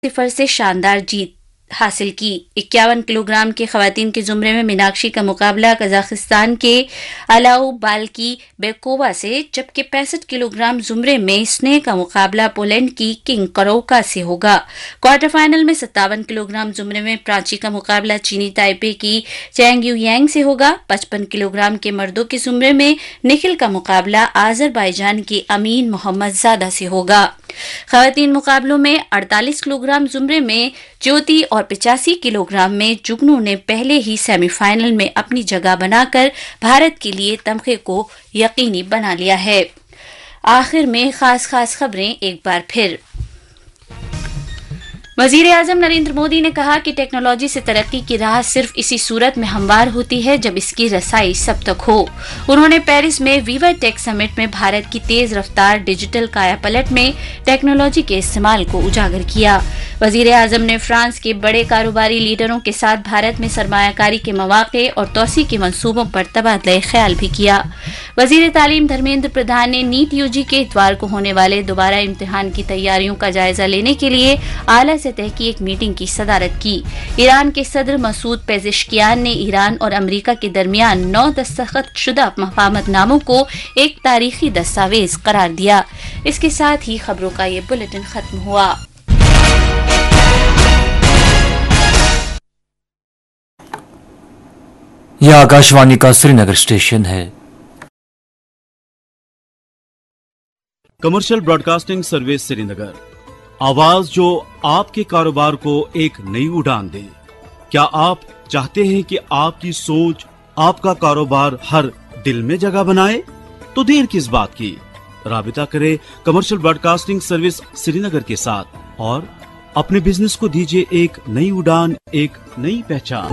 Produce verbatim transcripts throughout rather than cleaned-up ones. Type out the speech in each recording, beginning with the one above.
صفر سے شاندار جیت حاصل کی۔ اکیاون کلو گرام کے خواتین کے زمرے میں میناکشی کا مقابلہ قزاقستان کے الاؤ بالکی بیکووا سے، جبکہ پینسٹھ کلو گرام زمرے میں اسنے کا مقابلہ پولینڈ کی کنگ کروکا سے ہوگا۔ کوارٹر فائنل میں ستاون کلو گرام زمرے میں پرانچی کا مقابلہ چینی تائپے کی چینگ یو یانگ سے ہوگا۔ پچپن کلو گرام کے مردوں کے زمرے میں نکھل کا مقابلہ آذربائیجان کے امین محمد زادہ سے ہوگا۔ خواتین مقابلوں میں اڑتالیس کلو گرام زمرے میں جیوتی اور پچاسی کلو گرام میں جگنو نے پہلے ہی سیمی فائنل میں اپنی جگہ بنا کر بھارت کے لیے تمغے کو یقینی بنا لیا ہے۔ آخر میں خاص خاص خبریں ایک بار پھر۔ وزیر اعظم نریندر مودی نے کہا کہ ٹیکنالوجی سے ترقی کی راہ صرف اسی صورت میں ہموار ہوتی ہے جب اس کی رسائی سب تک ہو۔ انہوں نے پیرس میں ویور ٹیک سمٹ میں بھارت کی تیز رفتار ڈیجیٹل کایا پلٹ میں ٹیکنالوجی کے استعمال کو اجاگر کیا۔ وزیر اعظم نے فرانس کے بڑے کاروباری لیڈروں کے ساتھ بھارت میں سرمایہ کاری کے مواقع اور توسیع کے منصوبوں پر تبادلہ خیال بھی کیا۔ وزیر تعلیم دھرمیندر پردھان نے نیٹ یو جی کے اتوار کو ہونے والے دوبارہ امتحان کی تیاریوں کا جائزہ لینے کے لیے اعلیٰ سطح کی ایک میٹنگ کی صدارت کی۔ ایران کے صدر مسعود پیزشکیان نے ایران اور امریکہ کے درمیان نو دستخط شدہ مفاہمت ناموں کو ایک تاریخی دستاویز قرار دیا۔ اس کے ساتھ ہی خبروں کا یہ بلیٹن ختم ہوا۔ یہ آکاشوانی کا سری نگر اسٹیشن ہے۔ کمرشل براڈ کاسٹنگ سروس سری نگر، آواز جو آپ کے کاروبار کو ایک نئی اڑان دے۔ کیا آپ چاہتے ہیں کہ آپ کی سوچ آپ کا کاروبار ہر دل میں جگہ بنائے؟ تو دیر کس بات کی، رابطہ کریں کمرشل براڈ کاسٹنگ سروس سری نگر کے ساتھ اور اپنے بزنس کو دیجیے ایک نئی اڑان، ایک نئی پہچان۔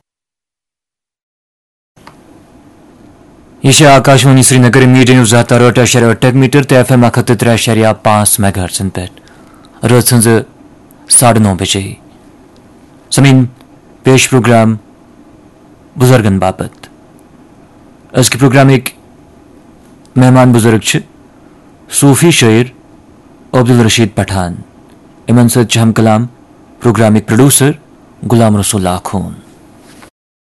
یہ آکاشوانی سری نگر میڈیا نیوز تروٹ اشریہ ٹیک میٹر تو ایف ایم اکھ ہتھ ترے اشریہ پانچ میگا ہرٹزن پہ رات ہز ساڑھے نو بجے زمین پیش پروگرام بزرگن باپت۔ اس کے پروگرام ایک مہمان بزرگ صوفی شاعر عبدالرشید پٹھان، امن سد ہم کلام پروگرام ایک پروڈیوسر غلام رسول اللہ خون۔